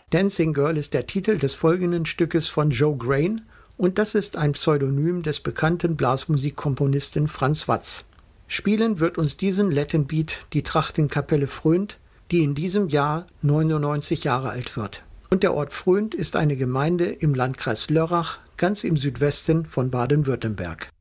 Dancing Girl ist der Titel des folgenden Stückes von Joe Grain und das ist ein Pseudonym des bekannten Blasmusikkomponisten Franz Watz. Spielen wird uns diesen Latin Beat die Trachtenkapelle Fröhnt, die in diesem Jahr 99 Jahre alt wird. Und der Ort Fröhnt ist eine Gemeinde im Landkreis Lörrach, ganz im Südwesten von Baden-Württemberg.